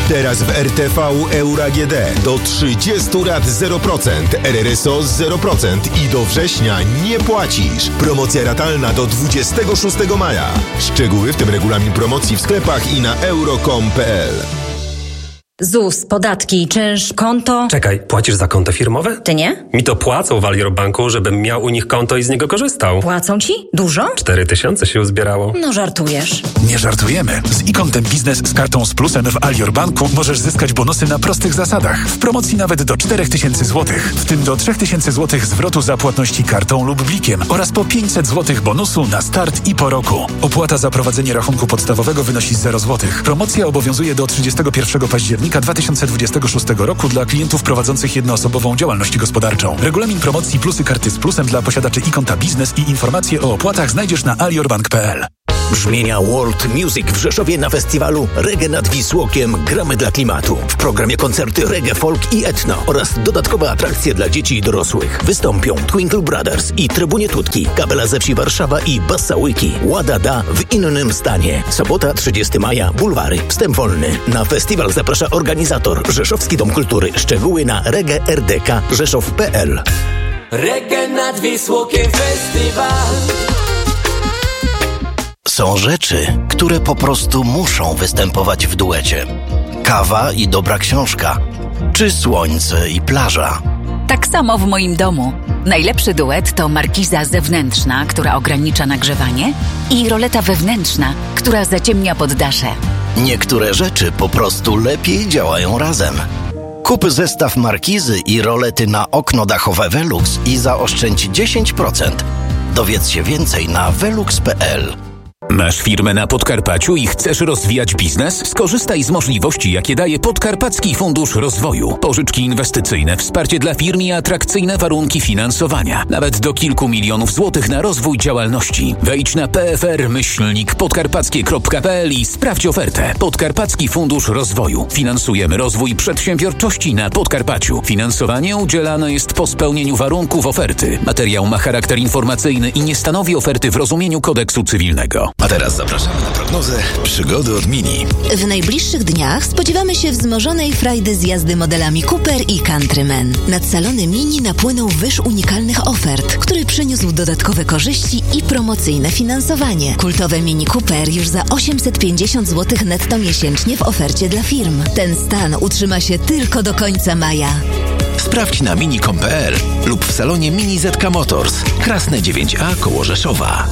Teraz w RTV Euro AGD do 30 lat 0%, RRSO 0% i do września nie płacisz. Promocja ratalna do 26 maja. Szczegóły, w tym regulamin promocji w sklepach i na euro.com.pl. ZUS, podatki, czynsz, konto... Czekaj, płacisz za konto firmowe? Ty nie? Mi to płacą w Alior Banku, żebym miał u nich konto i z niego korzystał. Płacą ci? Dużo? 4000 się uzbierało. No żartujesz. Nie żartujemy. Z e-kontem biznes z kartą z plusem w Alior Banku możesz zyskać bonusy na prostych zasadach. W promocji nawet do 4000 zł. W tym do 3000 zł zwrotu za płatności kartą lub blikiem oraz po 500 zł bonusu na start i po roku. Opłata za prowadzenie rachunku podstawowego wynosi 0 zł. Promocja obowiązuje do 31 października 2026 roku dla klientów prowadzących jednoosobową działalność gospodarczą. Regulamin promocji plusy karty z plusem dla posiadaczy e-konta biznes i informacje o opłatach znajdziesz na aliorbank.pl. Brzmienia World Music w Rzeszowie na festiwalu Reggae nad Wisłokiem Gramy dla Klimatu. W programie koncerty reggae, folk i etno oraz dodatkowe atrakcje dla dzieci i dorosłych. Wystąpią Twinkle Brothers i Trybunie Tutki, Kapela ze Wsi Warszawa i Bassa Wiki. Łada da w innym stanie. Sobota 30 maja, Bulwary. Wstęp wolny. Na festiwal zaprasza organizator Rzeszowski Dom Kultury. Szczegóły na reggae.rdk.rzeszow.pl. Reggae nad Wisłokiem festiwal. Są rzeczy, które po prostu muszą występować w duecie. Kawa i dobra książka, czy słońce i plaża. Tak samo w moim domu. Najlepszy duet to markiza zewnętrzna, która ogranicza nagrzewanie, i roleta wewnętrzna, która zaciemnia poddasze. Niektóre rzeczy po prostu lepiej działają razem. Kup zestaw markizy i rolety na okno dachowe Velux i zaoszczędź 10%. Dowiedz się więcej na velux.pl. Masz firmę na Podkarpaciu i chcesz rozwijać biznes? Skorzystaj z możliwości, jakie daje Podkarpacki Fundusz Rozwoju. Pożyczki inwestycyjne, wsparcie dla firm i atrakcyjne warunki finansowania. Nawet do kilku milionów złotych na rozwój działalności. Wejdź na pfr-podkarpackie.pl i sprawdź ofertę. Podkarpacki Fundusz Rozwoju. Finansujemy rozwój przedsiębiorczości na Podkarpaciu. Finansowanie udzielane jest po spełnieniu warunków oferty. Materiał ma charakter informacyjny i nie stanowi oferty w rozumieniu kodeksu cywilnego. A teraz zapraszamy na prognozę przygody od Mini. W najbliższych dniach spodziewamy się wzmożonej frajdy z jazdy modelami Cooper i Countryman. Nad salony Mini napłynął wyż unikalnych ofert, który przyniósł dodatkowe korzyści i promocyjne finansowanie. Kultowe Mini Cooper już za 850 zł netto miesięcznie w ofercie dla firm. Ten stan utrzyma się tylko do końca maja. Sprawdź na mini.com.pl lub w salonie Mini ZK Motors. Krasne 9A koło Rzeszowa.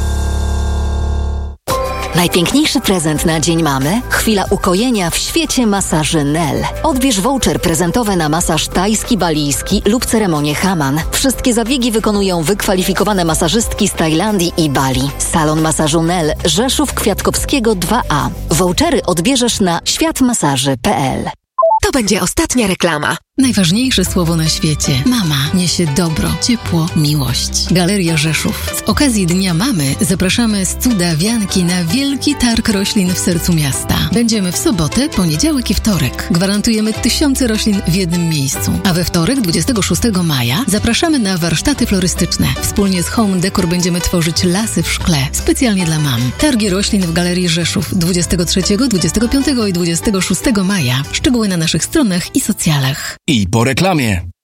Najpiękniejszy prezent na Dzień Mamy? Chwila ukojenia w świecie masaży Nel. Odbierz voucher prezentowy na masaż tajski, balijski lub ceremonię Haman. Wszystkie zabiegi wykonują wykwalifikowane masażystki z Tajlandii i Bali. Salon masażu Nel, Rzeszów Kwiatkowskiego 2A. Vouchery odbierzesz na światmasaży.pl. To będzie ostatnia reklama. Najważniejsze słowo na świecie. Mama niesie dobro, ciepło, miłość. Galeria Rzeszów. Z okazji Dnia Mamy zapraszamy z cudawianki na wielki targ roślin w sercu miasta. Będziemy w sobotę, poniedziałek i wtorek. Gwarantujemy 1000 roślin w jednym miejscu. A we wtorek, 26 maja, zapraszamy na warsztaty florystyczne. Wspólnie z Home Decor będziemy tworzyć lasy w szkle, specjalnie dla mam. Targi roślin w Galerii Rzeszów 23, 25 i 26 maja. Szczegóły na naszych stronach i socjalach. I po reklamie.